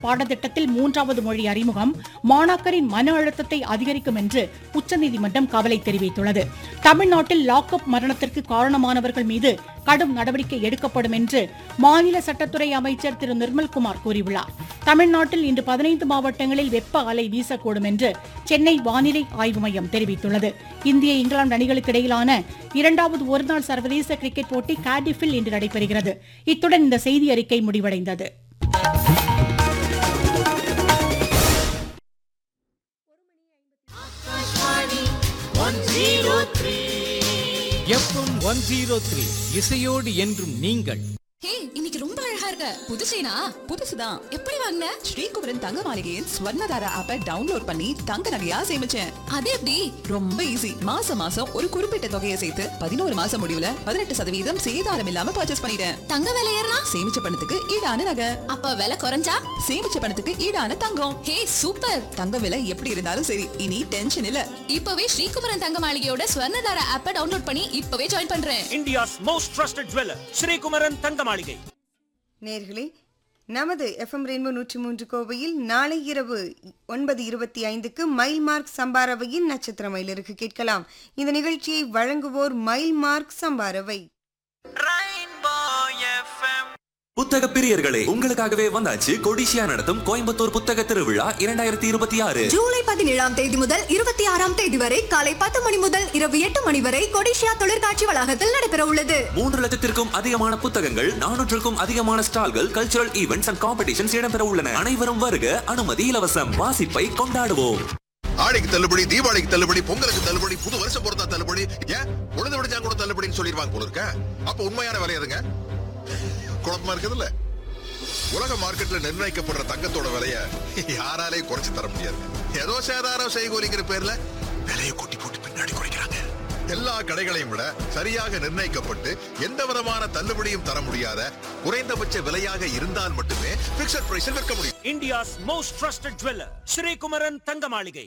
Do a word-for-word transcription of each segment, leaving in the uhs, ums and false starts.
பாடத்திட்டத்தில் மூன்றாவது மொழி அறிமுகம் மாணாக்கரின் மன அழுத்தத்தை அதிகரிக்கும் என்று உச்சநீதிமன்றம் கவலை தெரிவித்துள்ளது. தமிழ்நாட்டில் லாக்அப் மரணத்திற்கு காரணமானவர்கள் மீது கடும் நடவடிக்கை எடுக்கப்படும் என்று மாநில சட்டத்துறை அமைச்சர் திரு நிர்மல்குமார் கூறியுள்ளார். தமிழ்நாட்டில் இன்று பதினைந்து மாவட்டங்களில் வெப்ப அலை வீசக்கூடும் என்று சென்னை வானிலை ஆய்வு மையம் தெரிவித்துள்ளது. இந்திய இங்கிலாந்து அணிகளுக்கு இடையிலான இரண்டாவது ஒருநாள் சர்வதேச கிரிக்கெட் போட்டி கார்டிஃபில் இன்று நடைபெறுகிறது. இத்துடன் இந்த செய்தி அறிக்கை முடிவடைந்தது. எஃப்எம் ஒன் ஜீரோ த்ரீ இசையோடு என்றும் நீங்கள். ஹே, இன்னைக்கு ரொம்ப அழகா இருக்க. புது செயினா? புதுசுதான். எப்படி வாங்குன? ஸ்ரீகுமரன் தங்க மாளிகையின் ஸ்வர்ணதாரா ஆப்பை டவுன்லோட் பண்ணி தங்க நகையா சேமிச்சேன். அது எப்படி? ரொம்ப ஈஸி. மாசம் மாசம் ஒரு குறிப்பிட்ட தொகையை சேர்த்து பதினோரு மாசம் முடிவுல பதினெட்டு சதவீதம் சேதாரம் இல்லாம பர்ச்சேஸ் பண்ணிட்டேன். தங்க விலை ஏறனா? சேமிச்ச பணத்துக்கு ஈடான நகை. அப்ப விலை குறைஞ்சா? சேமிச்ச பணத்துக்கு ஈடான தங்கம். ஹே, சூப்பர். தங்க விலை எப்படி இருந்தாலும் சரி, இனி டென்ஷன் இல்ல. இப்பவே ஸ்ரீகுமரன் தங்க மாளிகையோட ஸ்வர்ணதாரா ஆப்பை டவுன்லோட் பண்ணி இப்பவே ஜாயின் பண்றேன். India's most trusted jeweller Sri Kumaran தங்க மாளிகை. நேர்களே, நமது எஃப்எம் ரெயின்போ நூற்றி மூன்று கோவையில் நாளை இரவு ஒன்பது இருபத்தி ஐந்துக்கு மைல் மார்க் சம்பாரவையின் நட்சத்திர மயிலருக்கு கேட்கலாம். இந்த நிகழ்ச்சியை வழங்குவோர் மைல் மார்க் சம்பாரவை. புத்தக பிரியர்களே, உங்களுக்காகவே வந்தாச்சு கொடிசியா நடத்தும் கோயம்புத்தூர் புத்தக திருவிழா இரண்டாயிரத்தி இருபத்தி ஆறு. ஜூலை பதினேழாம் தேதி முதல் இருபத்தி ஆறாம் தேதி வரை காலை பத்து மணி முதல் இரவு எட்டு மணி வரை கொடிசியா தொழிற்காட்சி வளாகத்தில் நடைபெற உள்ளது. மூன்று லட்சத்திற்கும் அதிகமான புத்தகங்கள், நானூற்றுக்கும் அதிகமான ஸ்டால்கள், கல்ச்சுரல் ஈவென்ட்ஸ் அண்ட் காம்படிஷன்ஸ் இடம்பெற உள்ளன. அனைவரும் வருக, அனுமதி இலவசம். வாசிப்பை கொண்டாடுவோம். ஆடிக்கு தள்ளுபடி, தீபாவளிக்கு தள்ளுபடி, பொங்கலுக்கு தள்ளுபடி, புது வருஷம் பொறுத்தா தள்ளுபடி, ஏன் உழுது விடுச்சா கூட தள்ளுபடின்னு சொல்லிடுவாங்க போல இருக்க. அப்ப உண்மையான விலை எதுங்க? குழப்பமா இருக்குதுல்ல. உலக மார்க்கெட்ல நிர்ணயிக்கப்படுற தங்கத்தோட விலைய யாராலே குறைச்சு தர முடியாது. ஏதோ சேதாரம் செய்கூலிங்கிற பேர்ல விலையை கூட்டி போட்டு பின்னாடி குறைக்கிறாங்க. எல்லா கடைகளையும் விட சரியாக நிர்ணயிக்கப்பட்டு எந்த விதமான தள்ளுபடியும் தர முடியாத குறைந்தபட்ச விலையாக இருந்தால் மட்டுமே பிக்ஸட் பிரைஸில் விற்க முடியும். India's most trusted jeweller Sri Kumaran தங்க மாளிகை.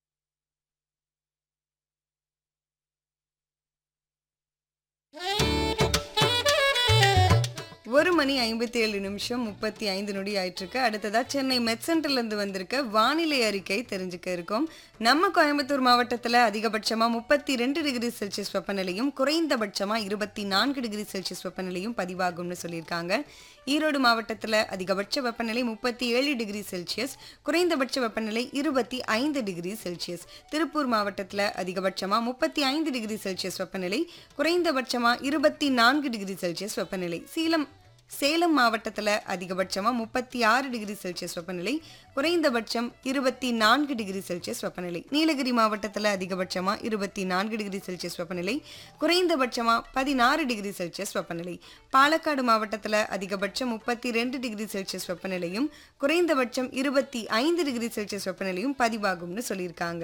ஒரு மணி ஐம்பத்தி ஏழு நிமிஷம் முப்பத்தி ஐந்து நொடி ஆயிட்டு இருக்கு. அடுத்ததா சென்னை மெட் சென்டர்ல இருந்து வந்திருக்க வானிலை அறிக்கை தெரிஞ்சுக்க இருக்கோம். நம்ம கோயம்புத்தூர் மாவட்டத்துல அதிகபட்சமா முப்பத்தி ரெண்டு டிகிரி செல்சியஸ் வெப்பநிலையும் குறைந்தபட்சமா இருபத்தி நான்கு டிகிரி செல்சியஸ் வெப்பநிலையும் பதிவாகும்னு சொல்லியிருக்காங்க. ஈரோடு மாவட்டத்துல அதிகபட்ச வெப்பநிலை முப்பத்தி ஏழு டிகிரி செல்சியஸ், குறைந்தபட்ச வெப்பநிலை இருபத்தி ஐந்து டிகிரி செல்சியஸ். திருப்பூர் மாவட்டத்துல அதிகபட்சமா முப்பத்தி ஐந்து டிகிரி செல்சியஸ் வெப்பநிலை, குறைந்தபட்சமா இருபத்தி நான்கு டிகிரி செல்சியஸ் வெப்பநிலை. சீலம் சேலம் மாவட்டத்தில் அதிகபட்சமாக முப்பத்தி ஆறு டிகிரி செல்சியஸ் வெப்பநிலை, குறைந்தபட்சம் இருபத்தி நான்கு டிகிரி செல்சியஸ் வெப்பநிலை. நீலகிரி மாவட்டத்தில் அதிகபட்சமாக இருபத்தி நான்கு டிகிரி செல்சியஸ் வெப்பநிலை, குறைந்தபட்சமாக பதினாறு டிகிரி செல்சியஸ் வெப்பநிலை. பாலக்காடு மாவட்டத்தில் அதிகபட்சம் முப்பத்தி ரெண்டு டிகிரி செல்சியஸ் வெப்பநிலையும் குறைந்தபட்சம் இருபத்தி ஐந்து டிகிரி செல்சியஸ் வெப்பநிலையும் பதிவாகும்னு சொல்லியிருக்காங்க.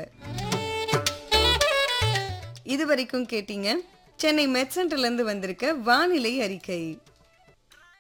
இது வரைக்கும் கேட்டீங்க சென்னை மெட் சென்டர்லேருந்து வந்திருக்க வானிலை அறிக்கை.